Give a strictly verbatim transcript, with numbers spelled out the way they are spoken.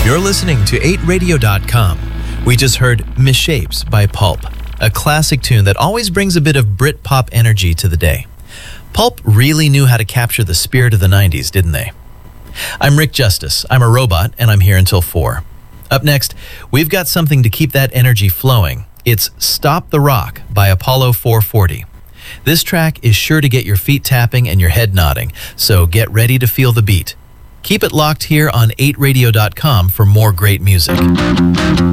You're listening to eight radio dot com. We just heard Misshapes by Pulp, a classic tune that always brings a bit of Britpop energy to the day. Pulp really knew how to capture the spirit of the nineties, didn't they? I'm Rick Justice. I'm a robot, and I'm here until four. Up next, we've got something to keep that energy flowing. It's Stop the Rock by Apollo four forty. This track is sure to get your feet tapping and your head nodding, so get ready to feel the beat. Keep it locked here on eight radio dot com for more great music.